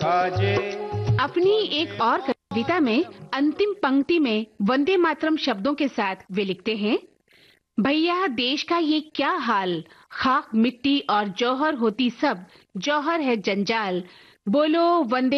भाजे। अपनी एक और कविता में अंतिम पंक्ति में वंदे मातरम शब्दों के साथ वे लिखते हैं, भैया देश का ये क्या हाल, खाक मिट्टी और जौहर होती सब, जौहर है जंजाल, बोलो वंदे